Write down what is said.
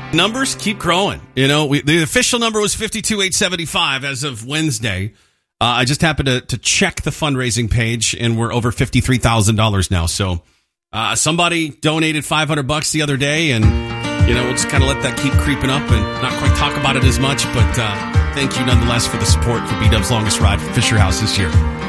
Numbers keep growing. You know, the official number was 52,875 as of Wednesday. I just happened to check the fundraising page, and we're over $53,000 now. So somebody donated $500 the other day, and you know, we'll just kind of let that keep creeping up and not quite talk about it as much. But thank you nonetheless for the support for B-Dub's Longest Ride for Fisher House this year.